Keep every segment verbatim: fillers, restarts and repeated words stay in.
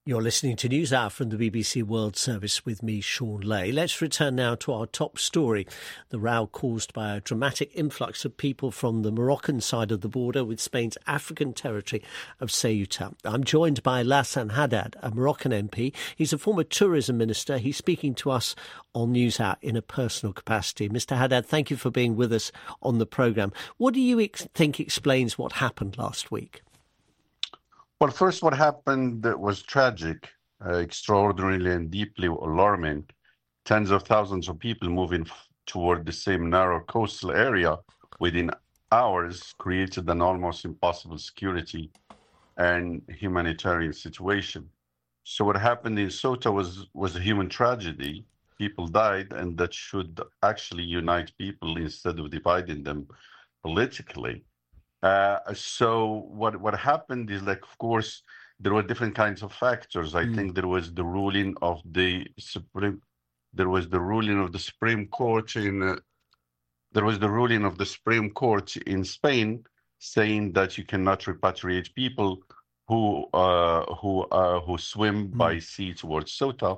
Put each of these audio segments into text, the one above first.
You're listening to NewsHour from the B B C World Service with me, Sean Lay. Let's return now to our top story, the row caused by a dramatic influx of people from the Moroccan side of the border with Spain's African territory of Ceuta. I'm joined by Lassane Haddad, a Moroccan M P. He's a former tourism minister. He's speaking to us on NewsHour in a personal capacity. Mister Haddad, thank you for being with us on the programme. What do you ex- think explains what happened last week? Well, first, what happened was tragic, uh, extraordinarily and deeply alarming. Tens of thousands of people moving f- toward the same narrow coastal area within hours created an almost impossible security and humanitarian situation. So what happened in Ceuta was, was a human tragedy. People died, and that should actually unite people instead of dividing them politically. Uh, so what what happened is, like, of course, there were different kinds of factors. I mm. think there was the ruling of the Supreme, there was the ruling of the Supreme Court in, uh, there was the ruling of the Supreme Court in Spain saying that you cannot repatriate people who uh, who uh, who swim mm. by sea towards Ceuta,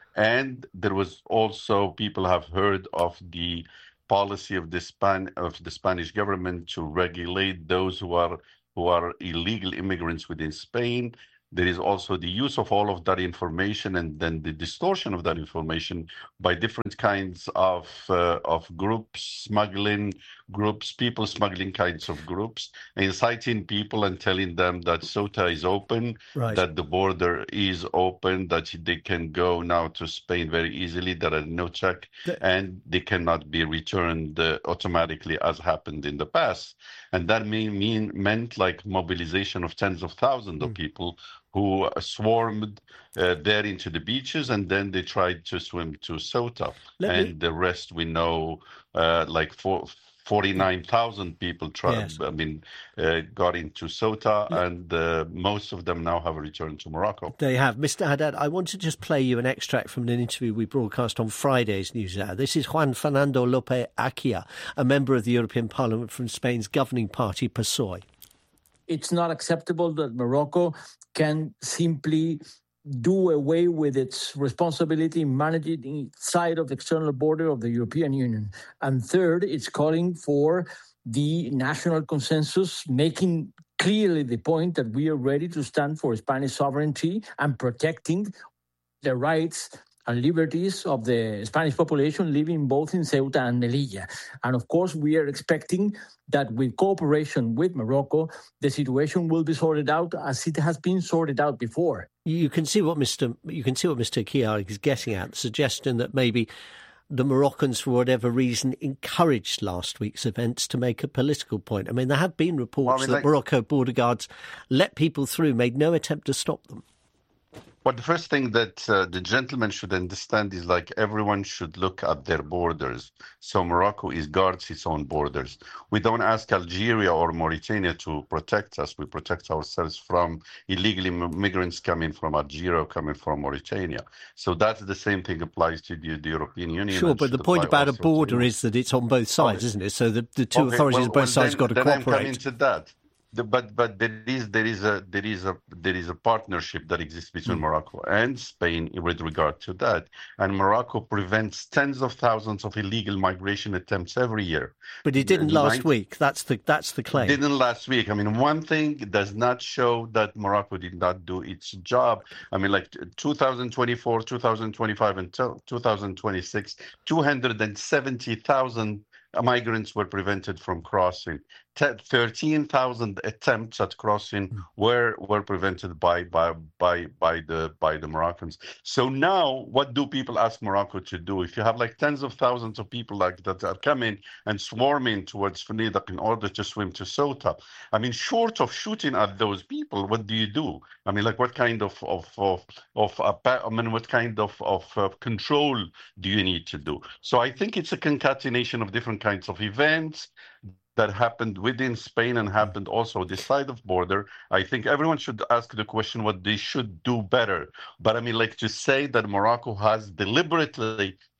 and there was also, people have heard of the policy of the Span of the Spanish government to regulate those who are who are illegal immigrants within Spain. There is also the use of all of that information and then the distortion of that information by different kinds of uh, of groups, smuggling groups, people smuggling kinds of groups, inciting people and telling them that Ceuta is open, right, that the border is open, that they can go now to Spain very easily, there are no check, the- and they cannot be returned uh, automatically as happened in the past. And that may mean meant like mobilization of tens of thousands mm. of people who uh, swarmed uh, there into the beaches, and then they tried to swim to Ceuta. Let and me... the rest we know, uh, like for forty-nine thousand people tried, yes. I mean, uh, got into Ceuta, Let... and uh, most of them now have returned to Morocco. They have. Mister Haddad, I want to just play you an extract from an interview we broadcast on Friday's NewsHour. This is Juan Fernando López Achia, a member of the European Parliament from Spain's governing party, P S O E. It's not acceptable that Morocco can simply do away with its responsibility in managing its side of the external border of the European Union. And third, it's calling for the national consensus, making clearly the point that we are ready to stand for Spanish sovereignty and protecting the rights and liberties of the Spanish population living both in Ceuta and Melilla. And of course, we are expecting that with cooperation with Morocco, the situation will be sorted out as it has been sorted out before. You can see what Mister You can see what Mister Achia is getting at, the suggestion that maybe the Moroccans, for whatever reason, encouraged last week's events to make a political point. I mean, there have been reports well, I mean, that like... Morocco border guards let people through, made no attempt to stop them. Well, the first thing that uh, the gentleman should understand is, like, everyone should look at their borders. So Morocco is guards its own borders. We don't ask Algeria or Mauritania to protect us. We protect ourselves from illegal immigrants coming from Algeria or coming from Mauritania. So that's the same thing applies to the, the European Union. Sure, but the point about a border is that it's on both sides, okay. isn't it? So the, the two okay. authorities well, on both well, sides then, got to then cooperate. I'm coming to that. The, but but there is there is a there is a there is a partnership that exists between mm. Morocco and Spain with regard to that, and Morocco prevents tens of thousands of illegal migration attempts every year. But it didn't last Ninth, week. That's the that's the claim. Didn't last week. I mean, one thing does not show that Morocco did not do its job. I mean, like two thousand twenty-four, two thousand twenty-five, and two thousand twenty-six, two hundred seventy thousand migrants were prevented from crossing. thirteen thousand attempts at crossing were were prevented by by by by the by the Moroccans. So now, what do people ask Morocco to do? If you have like tens of thousands of people like that are coming and swarming towards Fnidak in order to swim to Ceuta, I mean, short of shooting at those people, what do you do? I mean, like, what kind of of of of uh, I mean, what kind of of uh, control do you need to do? So I think it's a concatenation of different kinds of events that happened within Spain and happened also this side of border. I think everyone should ask the question what they should do better. But I mean, like, to say that Morocco has deliberately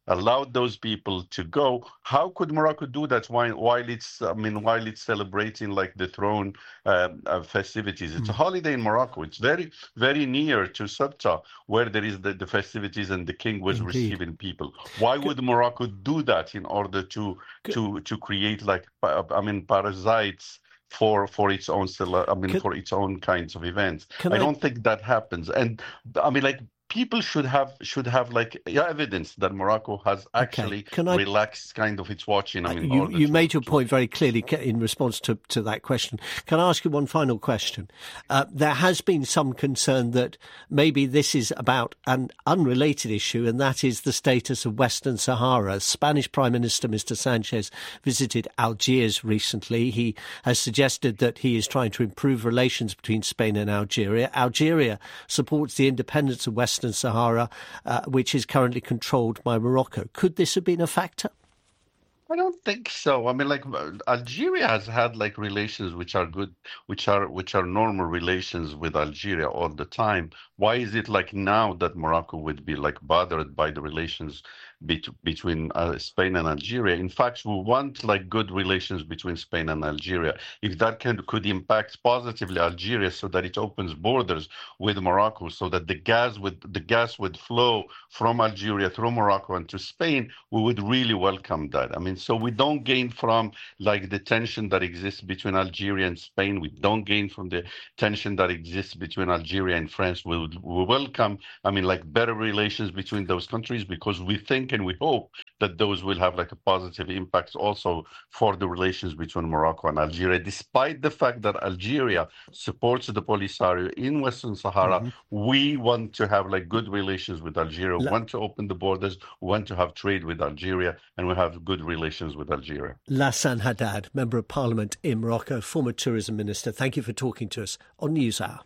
allowed those people to go. How could Morocco do that while, while it's, I mean, while it's celebrating like the throne um, uh, festivities? It's mm. a holiday in Morocco. It's very, very near to Sabta, where there is the, the festivities and the king was Indeed. receiving people. Why Good. would Morocco do that in order to Good. to to create like, I mean, parasites for for its own, I mean, Can, for its own kinds of events? I, I don't think that happens. And I mean, like, people should have should have like evidence that Morocco has actually okay. I, relaxed kind of its watching. I mean, you, you to, made your to, point very clearly in response to, to that question. Can I ask you one final question? Uh, there has been some concern that maybe this is about an unrelated issue, and that is the status of Western Sahara. Spanish Prime Minister Mister Sanchez visited Algiers recently. He has suggested that he is trying to improve relations between Spain and Algeria. Algeria supports the independence of Western Western Sahara, uh, which is currently controlled by Morocco. Could this have been a factor? I don't think so. I mean, like, Algeria has had like relations which are good, which are which are normal relations with Algeria all the time. Why is it like now that Morocco would be like bothered by the relations be- between uh, Spain and Algeria? In fact, we want like good relations between Spain and Algeria. If that can could impact positively Algeria, so that it opens borders with Morocco, so that the gas would the gas would flow from Algeria through Morocco and to Spain, we would really welcome that. I mean, so we don't gain from like the tension that exists between Algeria and Spain. We don't gain from the tension that exists between Algeria and France. We would we welcome, I mean, like better relations between those countries, because we think and we hope that those will have like a positive impact also for the relations between Morocco and Algeria, despite the fact that Algeria supports the Polisario in Western Sahara. Mm-hmm. We want to have like good relations with Algeria, we want to open the borders, we want to have trade with Algeria, and we have good relations with Algeria. Lassan Haddad, Member of Parliament in Morocco, former Tourism Minister. Thank you for talking to us on NewsHour.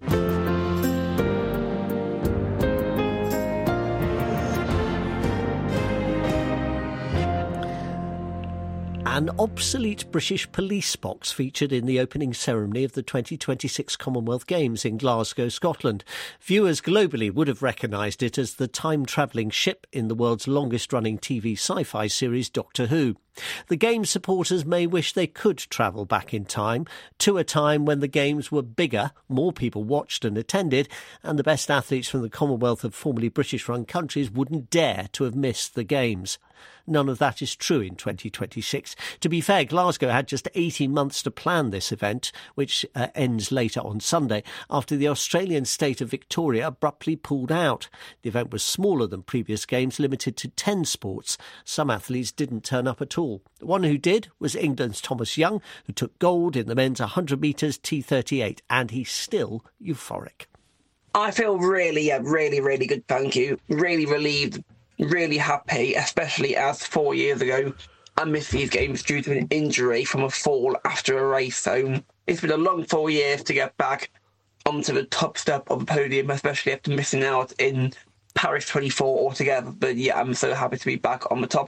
An obsolete British police box featured in the opening ceremony of the twenty twenty-six Commonwealth Games in Glasgow, Scotland. Viewers globally would have recognised it as the time-travelling ship in the world's longest-running T V sci-fi series Doctor Who. The Games supporters may wish they could travel back in time, to a time when the Games were bigger, more people watched and attended, and the best athletes from the Commonwealth of formerly British-run countries wouldn't dare to have missed the Games. None of that is true in twenty twenty-six. To be fair, Glasgow had just eighteen months to plan this event, which uh, ends later on Sunday, after the Australian state of Victoria abruptly pulled out. The event was smaller than previous games, limited to ten sports. Some athletes didn't turn up at all. The one who did was England's Thomas Young, who took gold in the men's one hundred metres T thirty-eight, and he's still euphoric. I feel really, uh, really, really good, thank you. Really relieved. Really happy, especially as four years ago I missed these games due to an injury from a fall after a race. So it's been a long four years to get back onto the top step of the podium, especially after missing out in Paris twenty-four altogether. But yeah, I'm so happy to be back on the top.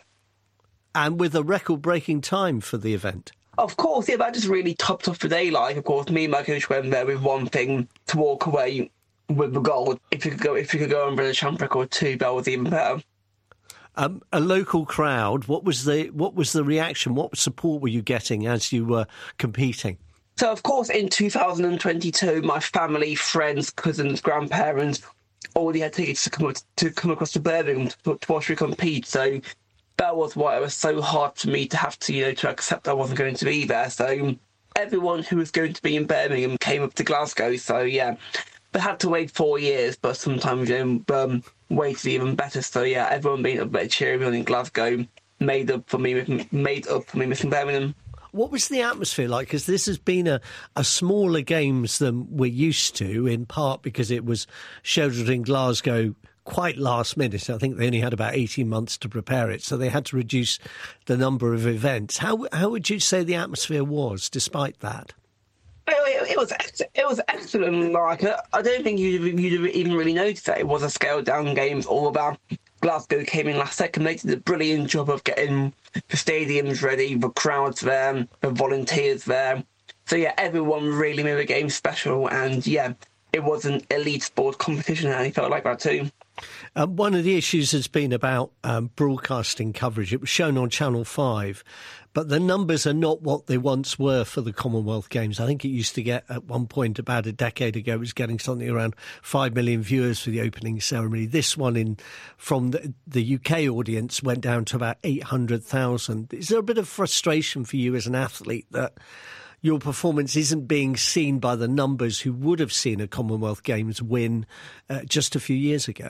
And with a record-breaking time for the event. Of course, yeah, that just really topped off the day. Like, of course, me and my coach went there with one thing, to walk away with the gold. If you could go, if you could go on with a champ record too, that was even better. Um, a local crowd. What was the what was the reaction? What support were you getting as you were competing? So, of course, in two thousand twenty-two, my family, friends, cousins, grandparents already had tickets to come to come across to Birmingham to, to watch me compete. So that was why it was so hard for me to have to, you know, to accept I wasn't going to be there. So everyone who was going to be in Birmingham came up to Glasgow. So yeah, they had to wait four years, but sometimes, you know, um, wait is even better. So yeah, everyone being a bit cheery in Glasgow made up for me, made up for me missing Birmingham. What was the atmosphere like? Because this has been a, a smaller games than we're used to, in part because it was scheduled in Glasgow quite last minute. I think they only had about eighteen months to prepare it, so they had to reduce the number of events. How how would you say the atmosphere was, despite that? It, it was it was excellent. Like, I don't think you'd, you'd even really notice that it was a scaled down games. All about Glasgow came in last second. They did a brilliant job of getting the stadiums ready, the crowds there, the volunteers there. So yeah, everyone really made the game special. And yeah, it was an elite sport competition, and he felt like that too. Um, one of the issues has been about um, broadcasting coverage. It was shown on Channel five, but the numbers are not what they once were for the Commonwealth Games. I think it used to get, at one point about a decade ago, it was getting something around five million viewers for the opening ceremony. This one in from the, the U K audience went down to about eight hundred thousand. Is there a bit of frustration for you as an athlete that your performance isn't being seen by the numbers who would have seen a Commonwealth Games win uh, just a few years ago?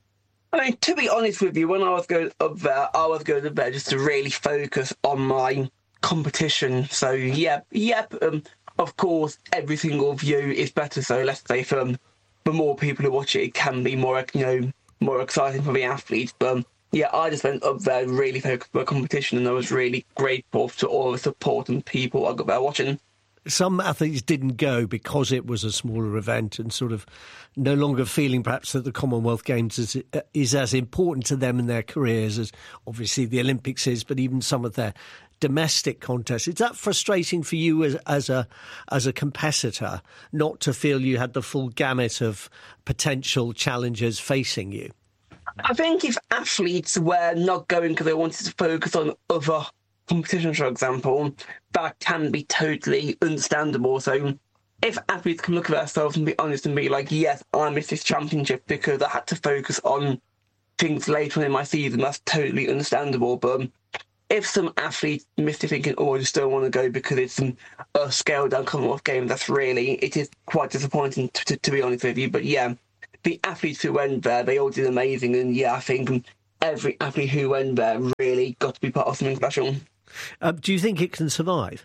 I mean, to be honest with you, when I was going up there, I was going up there just to really focus on my competition. So, yep, yep, um, of course, every single view is better. So let's say for, um, for more people who watch it, it can be more, you know, more exciting for the athletes. But um, yeah, I just went up there really focused on my competition, and I was really grateful to all the support and people I got there watching. Some athletes didn't go because it was a smaller event and sort of no longer feeling perhaps that the Commonwealth Games is, is as important to them in their careers as obviously the Olympics is, but even some of their domestic contests. Is that frustrating for you as, as a as a competitor, not to feel you had the full gamut of potential challenges facing you? I think if athletes were not going because they wanted to focus on other competitions, for example, that can be totally understandable. So if athletes can look at themselves and be honest and be like, yes, I missed this championship because I had to focus on things later on in my season, that's totally understandable. But if some athletes miss it thinking, oh, I just don't want to go because it's some, a scaled-down Commonwealth game, that's really, it is quite disappointing, to, to, to be honest with you. But yeah, the athletes who went there, they all did amazing. And yeah, I think every athlete who went there really got to be part of something special. Uh, do you think it can survive?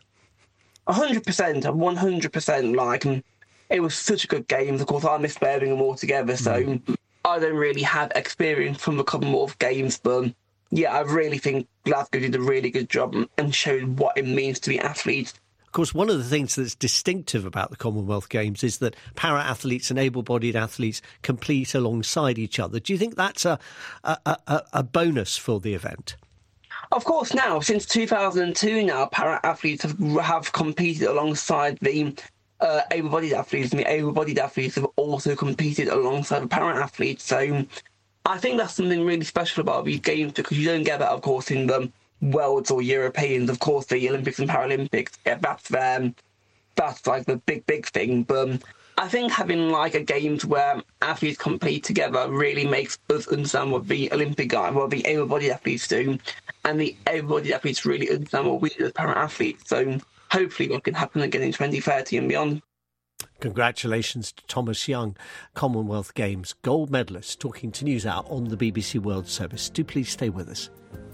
A hundred percent, a one hundred percent. Like, it was such a good game. Of course, I missed Birmingham altogether, so mm. I don't really have experience from the Commonwealth Games. But yeah, I really think Glasgow did a really good job and showed what it means to be athletes. Of course, one of the things that's distinctive about the Commonwealth Games is that para-athletes and able-bodied athletes compete alongside each other. Do you think that's a a, a, a bonus for the event? Of course, now, since two thousand two now, para-athletes have, have competed alongside the uh, able-bodied athletes, and the able-bodied athletes have also competed alongside the para-athletes. So I think that's something really special about these games, because you don't get that, of course, in the Worlds or Europeans. Of course, the Olympics and Paralympics, yeah, that's, um, that's like the big, big thing. But I think having like a games where athletes compete together really makes us understand what the Olympic guys, what the able-bodied athletes do, and the able-bodied athletes really understand what we do as para-athletes. So hopefully what can happen again in twenty thirty and beyond. Congratulations to Thomas Young, Commonwealth Games gold medalist, talking to NewsHour on the B B C World Service. Do please stay with us.